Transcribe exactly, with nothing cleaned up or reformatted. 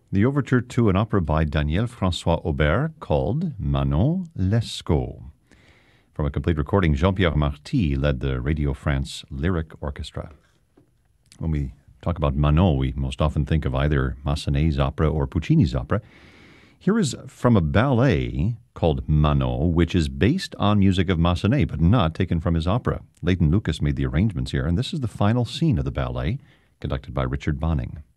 the overture to an opera by Daniel François Aubert called Manon Lescaut. From a complete recording, Jean-Pierre Marty led the Radio France Lyric Orchestra. When we talk about Manon, we most often think of either Massenet's opera or Puccini's opera. Here is from a ballet called Manon, which is based on music of Massenet, but not taken from his opera. Leighton Lucas made the arrangements here, and this is the final scene of the ballet, conducted by Richard Bonning.